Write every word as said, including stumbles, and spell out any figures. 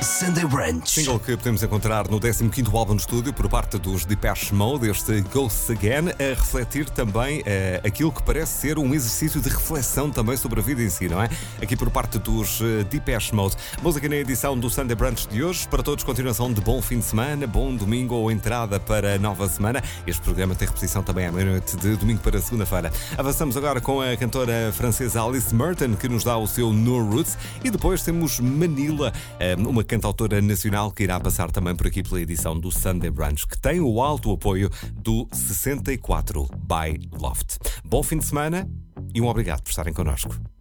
Sunday Brunch. Single que podemos encontrar no décimo quinto álbum de estúdio por parte dos Depeche Mode, este Ghosts Again, a refletir também uh, aquilo que parece ser um exercício de reflexão também sobre a vida em si, não é? Aqui por parte dos uh, Depeche Mode. Música na edição do Sunday Brunch de hoje. Para todos, continuação de bom fim de semana, bom domingo ou entrada para a nova semana. Este programa tem repetição também à meia-noite de domingo para segunda-feira. Avançamos agora com a cantora francesa Alice Merton, que nos dá o seu No Roots, e depois temos Manila, uma cantautora nacional que irá passar também por aqui pela edição do Sunday Brunch, que tem o alto apoio do sessenta e quatro by Loft. Bom fim de semana e um obrigado por estarem connosco.